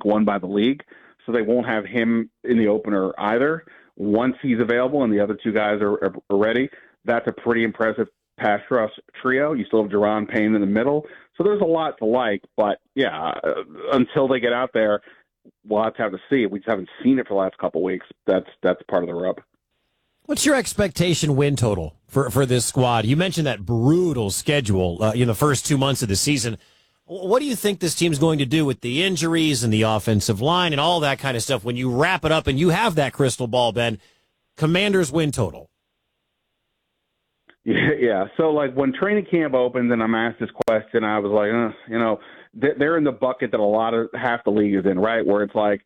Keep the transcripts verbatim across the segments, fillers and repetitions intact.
one by the league, so they won't have him in the opener either. Once he's available and the other two guys are, are, are ready, that's a pretty impressive pass rush trio. You still have Jerron Payne in the middle. So there's a lot to like, but yeah, uh, until they get out there, we'll have to have to see. We just haven't seen it for the last couple of weeks. That's that's part of the rub. What's your expectation win total for, for this squad? You mentioned that brutal schedule uh, in the first two months of the season. What do you think this team's going to do with the injuries and the offensive line and all that kind of stuff when you wrap it up and you have that crystal ball, Ben? Commanders win total. Yeah, yeah. So, like, when training camp opens and I'm asked this question, I was like, uh, you know, they're in the bucket that a lot of half the league is in, right? Where it's like,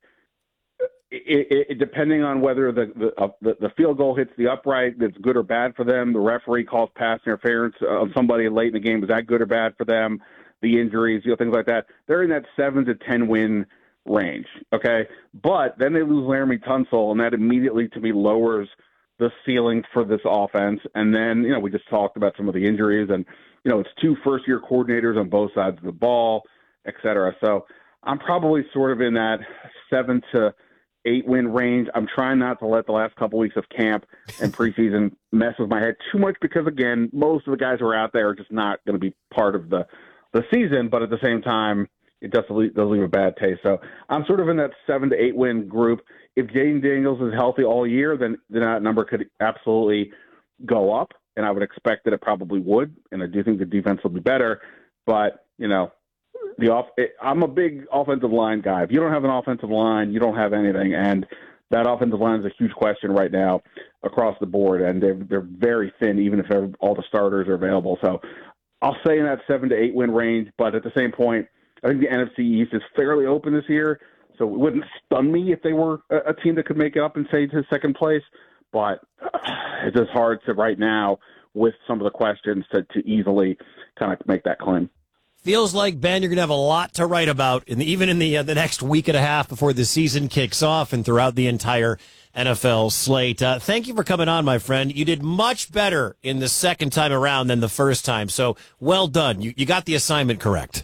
it, it, depending on whether the the, uh, the the field goal hits the upright, that's good or bad for them. The referee calls pass interference on somebody late in the game. Is that good or bad for them? The injuries, you know, things like that. They're in that seven to ten win range. Okay, but then they lose Laramie Tunsil, and that immediately to me lowers the ceiling for this offense. And then, you know, we just talked about some of the injuries, and, you know, it's two first-year coordinators on both sides of the ball, et cetera. So I'm probably sort of in that seven to eight win range. I'm trying not to let the last couple weeks of camp and preseason mess with my head too much because, again, most of the guys who are out there are just not going to be part of the, the season. But at the same time, it does leave, does leave a bad taste. So I'm sort of in that seven to eight win group. If Jaden Daniels is healthy all year, then, then that number could absolutely go up, and I would expect that it probably would. And I do think the defense will be better. But, you know, the off. It, I'm a big offensive line guy. If you don't have an offensive line, you don't have anything. And that offensive line is a huge question right now across the board, and they're they're very thin, even if all the starters are available. So I'll say in that seven to eight win range. But at the same point, I think the N F C East is fairly open this year. So it wouldn't stun me if they were a, a team that could make it up and say to second place. But it's just hard to right now with some of the questions to, to easily kind of make that claim. Feels like, Ben, you're going to have a lot to write about, in the, even in the uh, the next week and a half before the season kicks off and throughout the entire N F L slate. Uh, thank you for coming on, my friend. You did much better in the second time around than the first time. So well done. You, you got the assignment correct.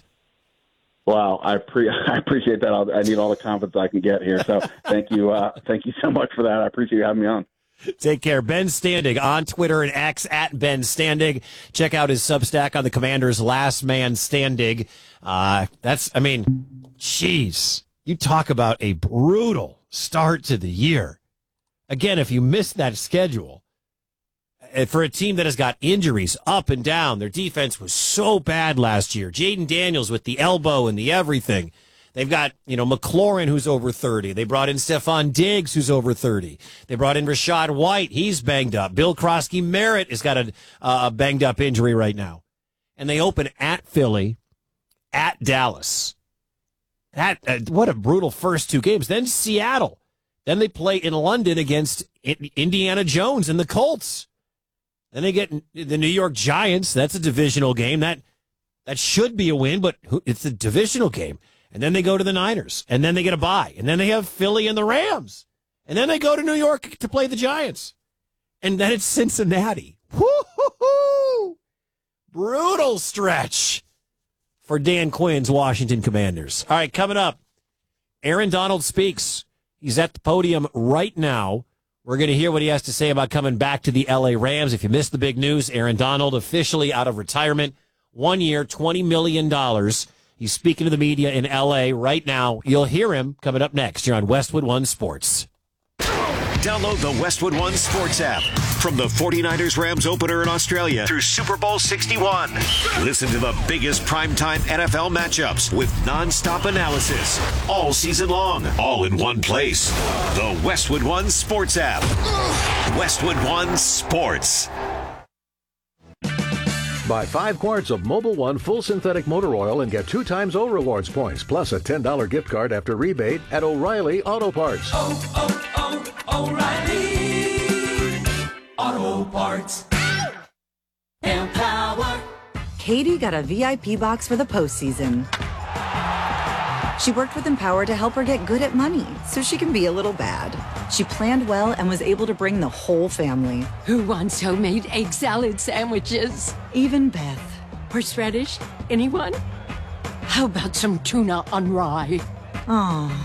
Wow, I pre- I appreciate that. I'll, I need all the confidence I can get here. So thank you, uh, thank you so much for that. I appreciate you having me on. Take care. Ben Standig on Twitter and X at Ben Standig. Check out his Substack on the Commanders, Last Man Standig. Uh, that's, I mean, jeez, you talk about a brutal start to the year. Again, if you missed that schedule, for a team that has got injuries up and down, their defense was so bad last year. Jaden Daniels with the elbow and the everything. They've got, you know, McLaurin, who's over thirty. They brought in Stephon Diggs, who's over thirty. They brought in Rachaad White. He's banged up. Bill Krosky Merritt has got a, a banged up injury right now. And they open at Philly, at Dallas. That uh, what a brutal first two games. Then Seattle. Then they play in London against Indiana Jones and the Colts. Then they get the New York Giants. That's a divisional game. That that should be a win, but it's a divisional game. And then they go to the Niners. And then they get a bye. And then they have Philly and the Rams. And then they go to New York to play the Giants. And then it's Cincinnati. Woo-hoo-hoo! Brutal stretch for Dan Quinn's Washington Commanders. All right, coming up, Aaron Donald speaks. He's at the podium right now. We're going to hear what he has to say about coming back to the L A Rams. If you missed the big news, Aaron Donald officially out of retirement. One year, twenty million dollars. He's speaking to the media in L A right now. You'll hear him coming up next here on Westwood One Sports. Download the Westwood One Sports app. From the forty-niners Rams opener in Australia through Super Bowl sixty-one. Listen to the biggest primetime N F L matchups with nonstop analysis all season long, all in one place. The Westwood One Sports app. Westwood One Sports. Buy five quarts of Mobil One full synthetic motor oil and get two times O Rewards points, plus a ten dollars gift card after rebate at O'Reilly Auto Parts. Oh, oh, oh, O'Reilly Auto Parts. Empower. Katie got a V I P box for the postseason. She worked with Empower to help her get good at money, so she can be a little bad. She planned well and was able to bring the whole family. Who wants homemade egg salad sandwiches? Even Beth. Horseradish? Anyone? How about some tuna on rye? Aw.